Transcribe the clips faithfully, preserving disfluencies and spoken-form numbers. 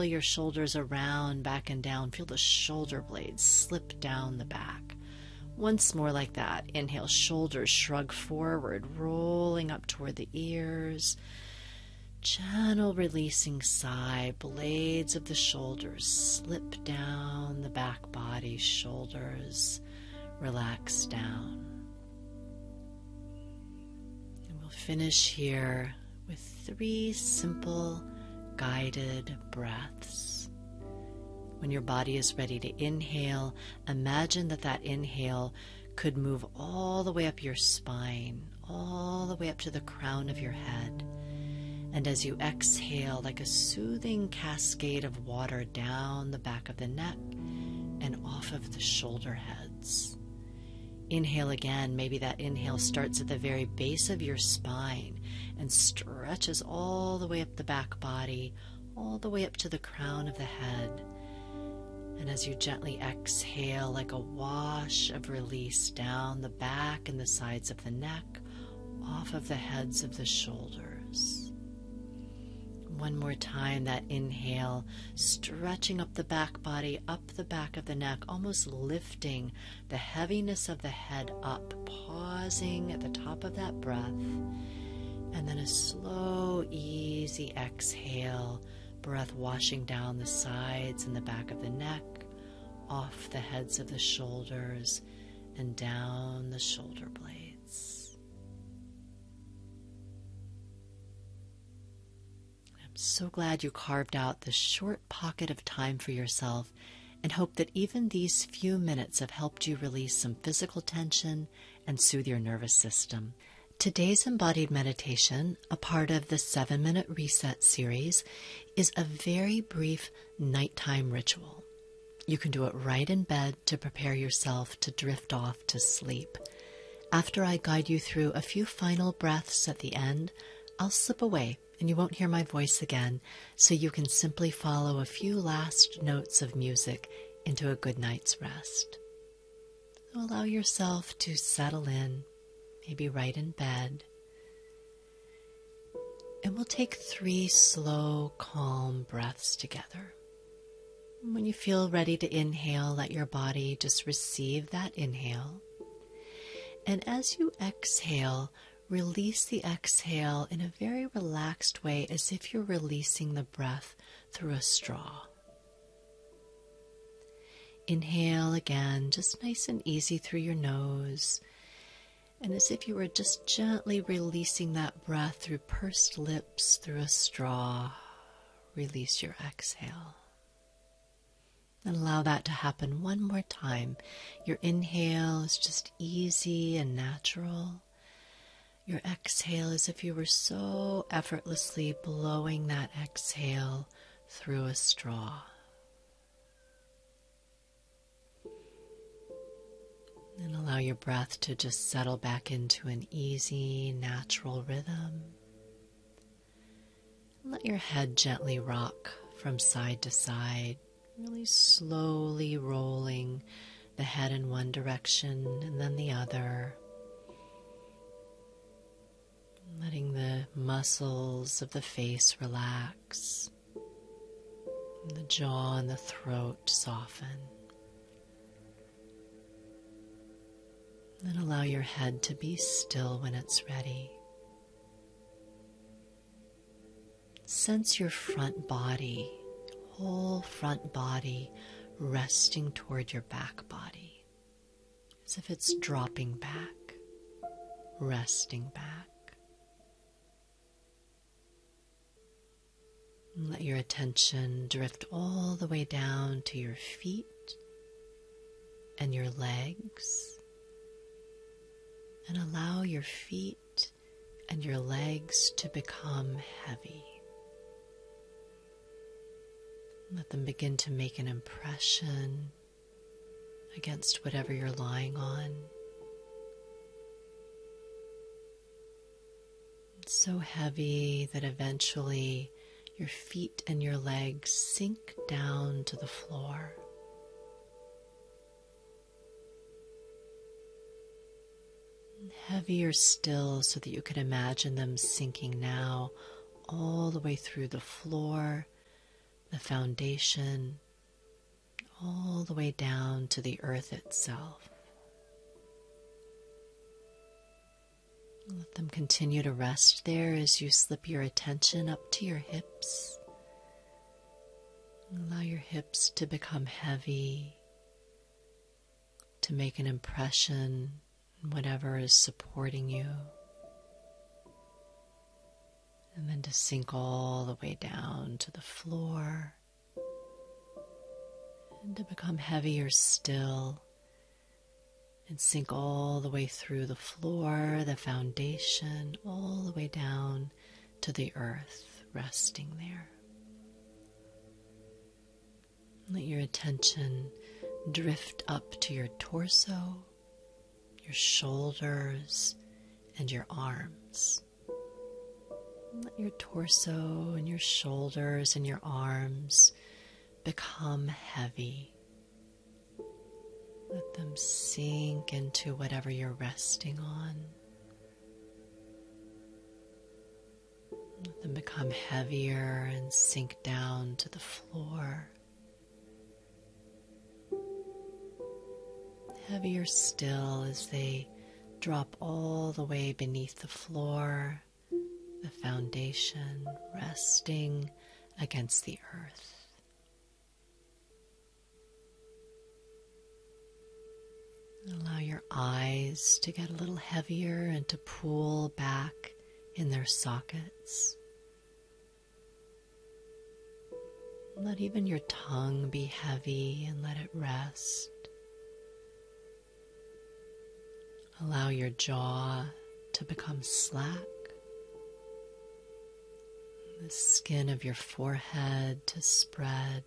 your shoulders around, back and down. Feel the shoulder blades slip down the back. Once more like that. Inhale, shoulders shrug forward, rolling up toward the ears. Gentle releasing sigh, blades of the shoulders slip down the back body, shoulders relax down. And we'll finish here with three simple guided breaths. When your body is ready to inhale, imagine that that inhale could move all the way up your spine, all the way up to the crown of your head. And as you exhale, like a soothing cascade of water down the back of the neck and off of the shoulder heads. Inhale again. Maybe that inhale starts at the very base of your spine and stretches all the way up the back body, all the way up to the crown of the head. And as you gently exhale, like a wash of release down the back and the sides of the neck, off of the heads of the shoulders. One more time, that inhale, stretching up the back body, up the back of the neck, almost lifting the heaviness of the head up, pausing at the top of that breath, and then a slow, easy exhale, breath washing down the sides and the back of the neck, off the heads of the shoulders, and down the shoulder blades. So glad you carved out this short pocket of time for yourself, and hope that even these few minutes have helped you release some physical tension and soothe your nervous system. Today's embodied meditation, a part of the seven minute Reset series, is a very brief nighttime ritual. You can do it right in bed to prepare yourself to drift off to sleep. After I guide you through a few final breaths at the end, I'll slip away and you won't hear my voice again, so you can simply follow a few last notes of music into a good night's rest. So allow yourself to settle in, maybe right in bed, and we'll take three slow, calm breaths together. When you feel ready to inhale, let your body just receive that inhale. And as you exhale, release the exhale in a very relaxed way, as if you're releasing the breath through a straw. Inhale again, just nice and easy through your nose, and as if you were just gently releasing that breath through pursed lips through a straw. Release your exhale. And allow that to happen one more time. Your inhale is just easy and natural. Your exhale as if you were so effortlessly blowing that exhale through a straw. And allow your breath to just settle back into an easy, natural rhythm. Let your head gently rock from side to side, really slowly rolling the head in one direction and then the other. Letting the muscles of the face relax, and the jaw and the throat soften. Then allow your head to be still when it's ready. Sense your front body, whole front body, resting toward your back body, as if it's dropping back, resting back. Let your attention drift all the way down to your feet and your legs, and allow your feet and your legs to become heavy. Let them begin to make an impression against whatever you're lying on. It's so heavy that eventually your feet and your legs sink down to the floor. And heavier still, so that you can imagine them sinking now all the way through the floor, the foundation, all the way down to the earth itself. Let them continue to rest there as you slip your attention up to your hips. Allow your hips to become heavy, to make an impression on whatever is supporting you, and then to sink all the way down to the floor, and to become heavier still, and sink all the way through the floor, the foundation, all the way down to the earth, resting there. Let your attention drift up to your torso, your shoulders, and your arms. Let your torso and your shoulders and your arms become heavy. Let them sink into whatever you're resting on. Let them become heavier and sink down to the floor. Heavier still as they drop all the way beneath the floor, the foundation resting against the earth. Allow your eyes to get a little heavier and to pull back in their sockets. Let even your tongue be heavy and let it rest. Allow your jaw to become slack. The skin of your forehead to spread.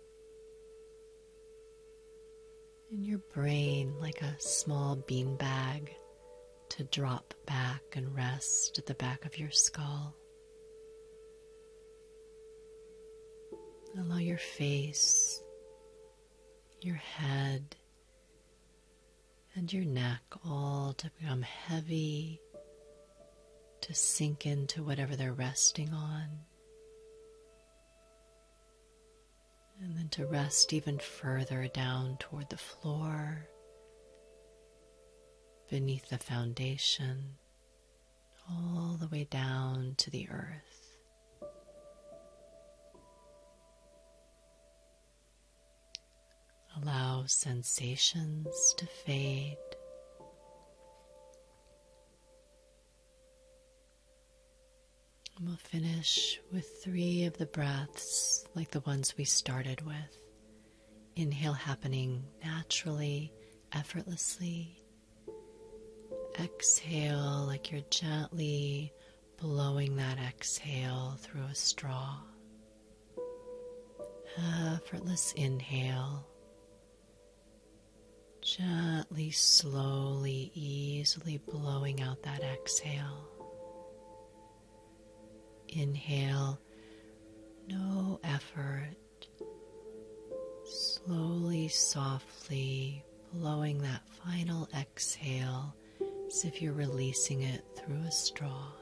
And your brain, like a small beanbag, to drop back and rest at the back of your skull. Allow your face, your head, and your neck all to become heavy, to sink into whatever they're resting on, and then to rest even further down toward the floor, beneath the foundation, all the way down to the earth. Allow sensations to fade. And we'll finish with three of the breaths like the ones we started with. Inhale happening naturally, effortlessly. Exhale like you're gently blowing that exhale through a straw. Effortless inhale. Gently, slowly, easily blowing out that exhale. Inhale, no effort. Slowly, softly blowing that final exhale as if you're releasing it through a straw.